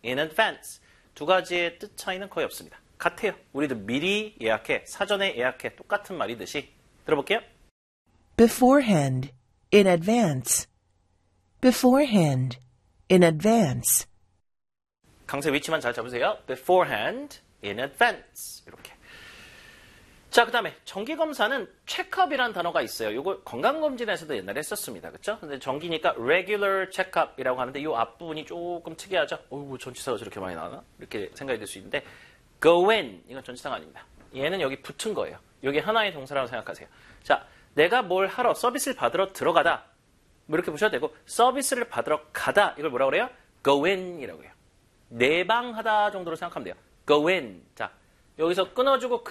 in advance. 두 가지의 뜻 차이는 거의 없습니다. 같아요. 우리도 미리 예약해, 사전에 예약해 똑같은 말이듯이. 들어볼게요. beforehand, in advance. beforehand, in advance. 강세 위치만 잘 잡으세요. beforehand, in advance. 이렇게. 자, 그 다음에 정기검사는 체크업이라는 단어가 있어요. 이거 건강검진에서도 옛날에 했었습니다. 그렇죠? 근데 정기니까 regular checkup이라고 하는데 이 앞부분이 조금 특이하죠? 어이구, 전치사가 저렇게 많이 나오나? 이렇게 생각이 들 수 있는데 go in, 이건 전치사가 아닙니다. 얘는 여기 붙은 거예요. 여기 하나의 동사라고 생각하세요. 자, 내가 뭘 하러, 서비스를 받으러 들어가다. 뭐 이렇게 보셔도 되고 서비스를 받으러 가다. 이걸 뭐라고 그래요? go in이라고 해요. 내방하다 정도로 생각하면 돼요. go in. 자, 여기서 끊어주고